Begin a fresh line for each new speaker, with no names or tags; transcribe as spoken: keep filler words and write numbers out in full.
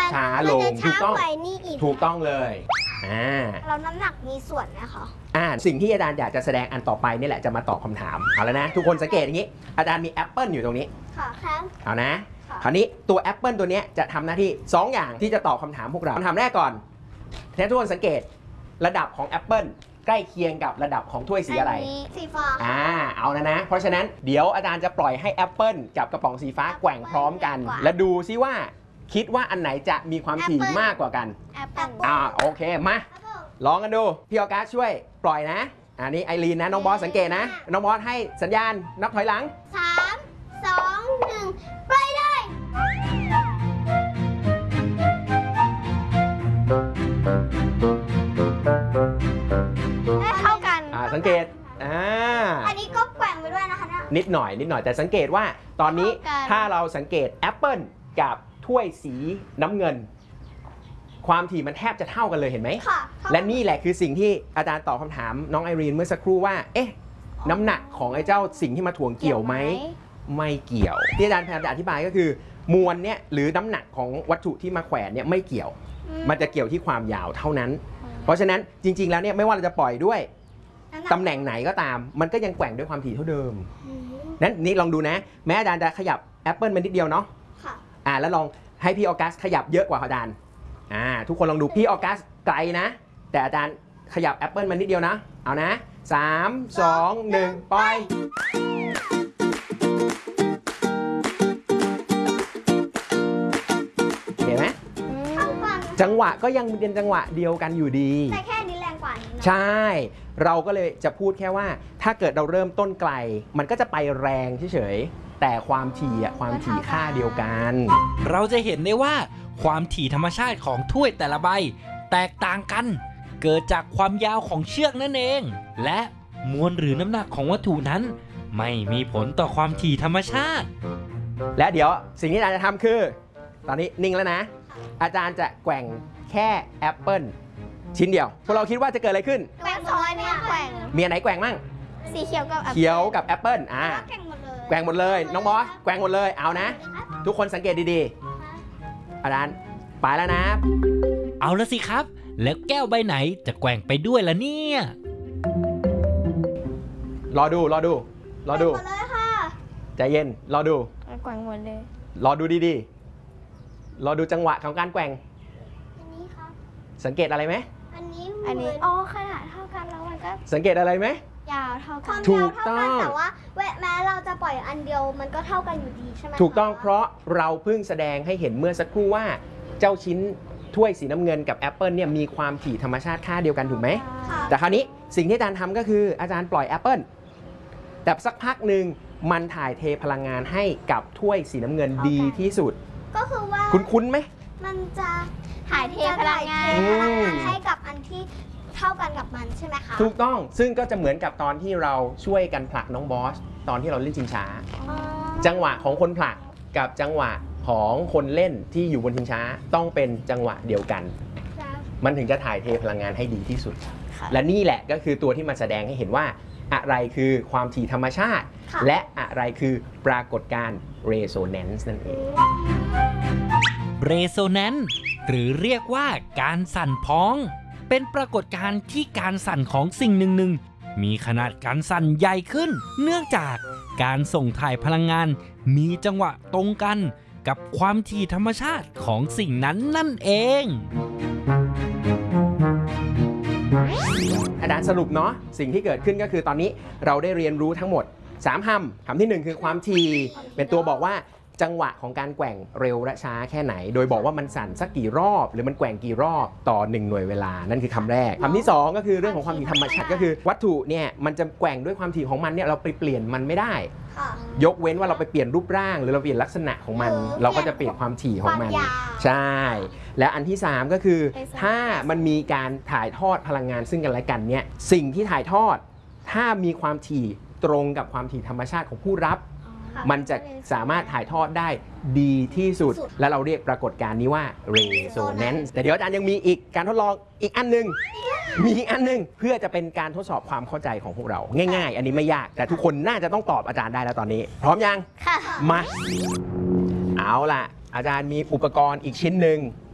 ช้าลงถูกต้องถูกต้องเลยอ่า
เราน้ำหนักมีส่วนไหมคะ
อ่าสิ่งที่อาจารย์อยากจะแสดงอันต่อไปนี่แหละจะมาตอบคำถามเอาแล้วนะทุกคนสังเกตอย่างนี้อาจารย์มีแอปเปิลอยู่ตรงนี้
ค่ะครับ
เอานะคราวนี้ตัวแอปเปิลตัวนี้จะทำหน้าที่สองอย่างที่จะตอบคำถามพวกเราคำถามแรกก่อนทุกคนสังเกตระดับของแอปเปิลใกล้เคียงกับระดับของถ้วยสีอะไร
สีฟ้า
อ่าเอานะนะเพราะฉะนั้นเดี๋ยวอาจารย์จะปล่อยให้แอปเปิลกับกระป๋องสีฟ้าแกว่งพร้อมกันและดูซิว่าคิดว่าอันไหนจะมีความถี่มากกว่ากัน
แอปเปิล
อ่าโอเคมาลองกันดูพี่ออกัสช่วยปล่อยนะอันนี้ไอรีนนะน้องบอสสังเกตนะน้องบอสให้สัญญาณนับถอยหลัง
สามสองหนึ่งไปเลยให้เท่ากัน
อ่าสังเกตอ่า
อันนี้ก็แกว่งไปด้วยนะคะ
นิดหน่อยนิดหน่อยแต่สังเกตว่าตอนนี้ถ้าเราสังเกตแอปเปิลกับถ้วยสีน้ำเงินความถี่มันแทบจะเท่ากันเลยเห็นไหม
ค่ะ
และนี่แหละคือสิ่งที่อาจารย์ตอบคำถามน้องไอรีนเมื่อสักครู่ว่าเอ๊ะน้ำหนักของไอ้เจ้าสิ่งที่มาถ่วงเกี่ยวไหมไม่เกี่ยวที่อาจารย์พยายามจะอธิบายก็คือมวลเนี่ยหรือน้ำหนักของวัตถุที่มาแขวนเนี่ยไม่เกี่ยวมันจะเกี่ยวที่ความยาวเท่านั้นเพราะฉะนั้นจริงๆแล้วเนี่ยไม่ว่าเราจะปล่อยด้วยตำแหน่งไหนก็ตามมันก็ยังแกว่งด้วยความถี่เท่าเดิมนั้นนี่ลองดูนะแม้อาจารย์จะขยับแอปเปิลมันนิดเดียวเนาะอ่าแล้วลองให้พี่ออกัสขยับเยอะกว่าอาจารย์อ่าทุกคนลองดูพี่ออกัสไกลนะแต่อาจารย์ขยับแอปเปิลมันนิดเดียวนะเอานะสามสองหนึ่งปล่อยเห็นไหมจังหวะก็ยังเป็นจังหวะเดียวกันอยู่ดี
แต่แค่นี้แรงกว่า
ใช่เราก็เลยจะพูดแค่ว่าถ้าเกิดเราเริ่มต้นไกลมันก็จะไปแรงเฉยๆแต่ความถี่อะความถี่ค่าเดียวกัน
เราจะเห็นได้ว่าความถี่ธรรมชาติของถ้วยแต่ละใบแตกต่างกันเกิดจากความยาวของเชือกนั่นเองและมวลหรือน้ำหนักของวัตถุนั้นไม่มีผลต่อความถี่ธรรมชาติ
และเดี๋ยวสิ่งที่อาจารย์จะทำคือตอนนี้นิ่งแล้วนะอาจารย์จะแกว่งแค่แอปเปิลชิ้นเดียวพวกเราคิดว่าจะเกิดอะไรขึ้น
แกว่งสองอันนี้แกว่ง
มีอันไหนแกว่งมั่ง
สีเขียวกับ
เขียวกับแอปเปิลอ่าแกว่งหมดเลยน้องบอสแกว่งหมดเลยเอานะทุกคนสังเกตดีๆอาจารย์ไปแล้วนะ
เอาละสิครับแล้วแก้วใบไหนจะแกว่งไปด้วยล่ะเนี่ย
รอดูรอดูรอดูใจเย็นรอดู
แกว่งหมดเลย
รอดูดีๆรอดูจังหวะของการแกว่ง
อันนี้ครับ
สังเกตอะไรไหม
อันนี้อันนี้อ๋อขนาดเท่ากันแล้วมันก็
สังเกตอะไรไหม
ยาวเท่ากัน
ถูกต้อง
แต่ว่าแม้เราจะปล่อยอันเดียวมันก็เท่ากันอยู่ดีใช่ไหม
ถูกต้องเพราะเราเพิ่งแสดงให้เห็นเมื่อสักครู่ว่าเจ้าชิ้นถ้วยสีน้ำเงินกับแอปเปิลเนี่ยมีความถี่ธรรมชาติค่าเดียวกันถูกไหมแต่คราวนี้สิ่งที่อาจารย์ทำก็คืออาจารย์ปล่อยแอปเปิลแต่สักพักหนึ่งมันถ่ายเทพลังงานให้กับถ้วยสีน้ำเงินดีที่สุด
ก็คือว่า
คุ้นๆไหม
มันจะถ่ายเทพลังงานให้กับอันที่เท่ากันกับมันใช่ไหมคะ
ถูกต้องซึ่งก็จะเหมือนกับตอนที่เราช่วยกันผลักน้องบอสตอนที่เราเล่นชิงช้าจังหวะของคนผลักกับจังหวะของคนเล่นที่อยู่บนชิงช้าต้องเป็นจังหวะเดียวกันมันถึงจะถ่ายเทพลังงานให้ดีที่สุดและนี่แหละก็คือตัวที่มาแสดงให้เห็นว่าอะไรคือความถี่ธรรมชาติและอะไรคือปรากฏการณ์ resonance นั่นเอง
resonance หรือเรียกว่าการสั่นพ้องเป็นปรากฏการณ์ที่การสั่นของสิ่งหนึ่งๆมีขนาดการสั่นใหญ่ขึ้นเนื่องจากการส่งถ่ายพลังงานมีจังหวะตรงกันกับความถี่ธรรมชาติของสิ่งนั้นนั่นเอง
อาจารย์สรุปเนาะสิ่งที่เกิดขึ้นก็คือตอนนี้เราได้เรียนรู้ทั้งหมดสามคำคำที่หนึ่งคือความถี่เป็นตัวบอกว่าจังหวะของการแกว่งเร็วและช้าแค่ไหนโดยบอกว่ามันสั่นสักกี่รอบหรือมันแกว่งกี่รอบต่อหนึ่งหน่วยเวลานั่นคือคำแรกคำที่สองก็คือเรื่องของความถี่ธรรมชาติก็คือวัตถุเนี่ยมันจะแกว่งด้วยความถี่ของมันเนี่ยเราไปเปลี่ยนมันไม่ได้ยกเว้นว่าเราไปเปลี่ยนรูปร่างหรือเราเปลี่ยนลักษณะของมันเราก็จะเปลี่ยนความถี่ของมันใช่แล้วอันที่สามก็คือถ้ามันมีการถ่ายทอดพลังงานซึ่งกันและกันเนี่ยสิ่งที่ถ่ายทอดถ้ามีความถี่ตรงกับความถี่ธรรมชาติของผู้รับมันจะสามารถถ่ายทอดได้ดีที่สุดและเราเรียกปรากฏการณ์นี้ว่า resonance แต่เดี๋ยวอาจารย์ยังมีอีกการทดลองอีกอันนึงมีอีกอันนึงเพื่อจะเป็นการทดสอบความเข้าใจของพวกเราง่ายๆอันนี้ไม่ยากแต่ทุกคนน่าจะต้องตอบอาจารย์ได้แล้วตอนนี้พร้อมยัง
ค่ะ
มาเอาล่ะอาจารย์มีอุปกรณ์อีกชิ้นหนึ่ง